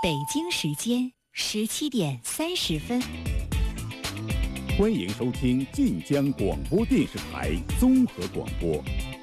北京时间17:30。 欢迎收听晋江广播电视台综合广播。